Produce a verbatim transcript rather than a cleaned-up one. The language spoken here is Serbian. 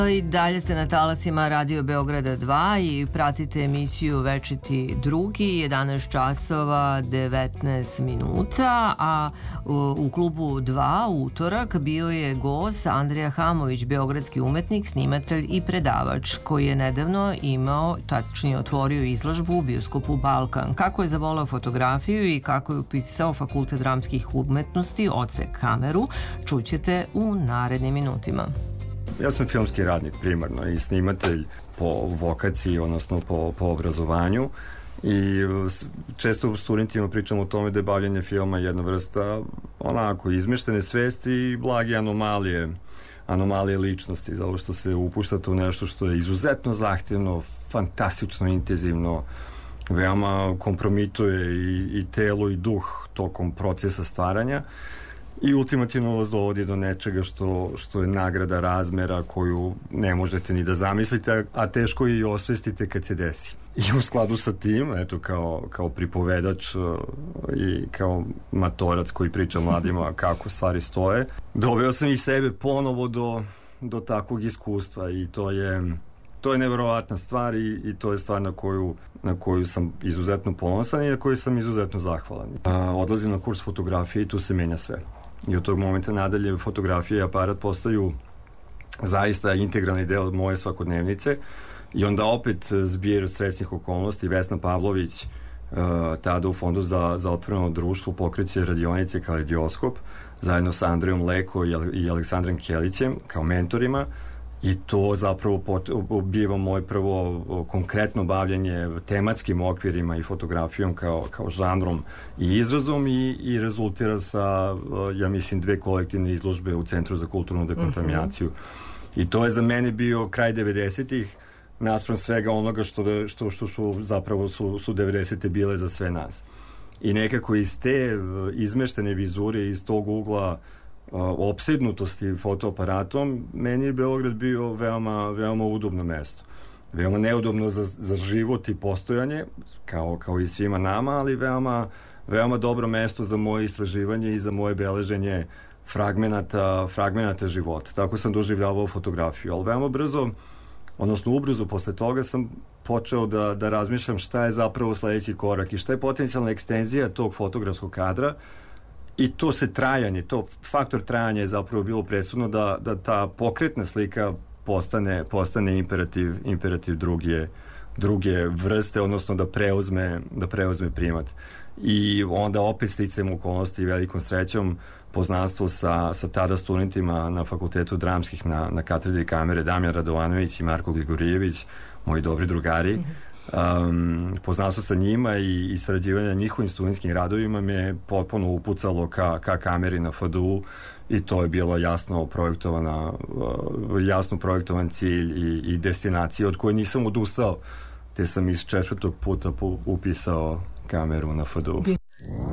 I dalje ste na talasima Radio Beograda dva i pratite emisiju Večiti drugi, jedanaest časova devetnaest minuta, a u, u klubu dva utorak bio je gost Andrija Hamović, beogradski umetnik, snimatelj i predavač, koji je nedavno imao, tačnije otvorio izložbu u bioskopu Balkan. Kako je zavoleo fotografiju i kako je upisao Fakultet dramskih umetnosti, odsek kameru, čućete u narednim minutima. Ja sam filmski radnik primarno i snimatelj po vokaciji, odnosno po, po obrazovanju, i često u studentima pričam o tome da je bavljanje filma jedna vrsta onako izmeštene svesti i blage anomalije anomalije ličnosti, zato što se upuštate u nešto što je izuzetno zahtevno, fantastično intenzivno, veoma kompromituje i, i telo i duh tokom procesa stvaranja i ultimativno vas dovodi do nečega što, što je nagrada razmera koju ne možete ni da zamislite, a teško i osvestite kad se desi. I u skladu sa tim, eto, kao, kao pripovedač uh, i kao matorac koji priča mladima kako stvari stoje, doveo sam i sebe ponovo do, do takvog iskustva i to je, to je neverovatna stvar i, i to je stvar na koju, na koju sam izuzetno ponosan i na koju sam izuzetno zahvalan. Uh, odlazim na kurs fotografije i tu se menja sve. I od tog momenta nadalje fotografija i aparat postaju zaista integralni deo moje svakodnevnice i onda opet zbir srećnih okolnosti. Vesna Pavlović, uh, tada u Fondu za, za otvoreno društvo, pokreće radionice Kaleidoskop zajedno sa Andrejom Leko i, i Aleksandrom Kelićem kao mentorima i to zapravo biva moje prvo konkretno bavljanje tematskim okvirima i fotografijom kao, kao žanrom i izrazom i, i rezultira sa, ja mislim, dve kolektivne izložbe u Centru za kulturnu dekontaminaciju. Mm-hmm. I to je za mene bio kraj devedesetih naspram svega onoga što, što, što, što zapravo su, su devedesete bile za sve nas. I nekako iz te izmeštene vizure, iz tog ugla opsednutosti fotoaparatom, meni je Beograd bio veoma, veoma udobno mesto. Veoma neudobno za, za život i postojanje, kao, kao i svima nama, ali veoma, veoma dobro mesto za moje istraživanje i za moje beleženje fragmenata, fragmenata života. Tako sam doživljavao fotografiju, ali veoma brzo, odnosno ubrzo posle toga sam počeo da, da razmišljam šta je zapravo sledeći korak i šta je potencijalna ekstenzija tog fotografskog kadra. I to se trajanje, to faktor trajanja je zapravo bilo presudno da, da ta pokretna slika postane, postane imperativ, imperativ druge, druge vrste, odnosno da preuzme, da preuzme primat. I onda opet sticajem okolnosti i velikom srećom poznanstvo sa, sa tada studentima na Fakultetu dramskih na, na katedri kamere, Damjan Radovanović i Marko Gligorijević, moji dobri drugari. Um, poznanstvo sa njima i, i sarađivanje njihovim studentskim radovima me potpuno upucalo ka, ka kameri na F D U i to je bilo jasno projektovana, uh, jasno projektovan cilj i, i destinacija od koje nisam odustao, te sam iz četvrtog puta upisao kameru na F D U.